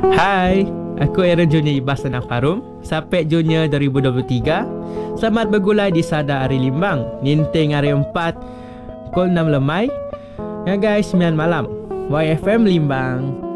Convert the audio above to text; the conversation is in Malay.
Hai, aku Aaron Junior Ibas Tanah Parum, Sapek Junior 2023. Selamat bergulai di Sada Hari Limbang, Ninting Hari 4, pukul 6 lemai. Ya guys, 9 malam. YFM Limbang.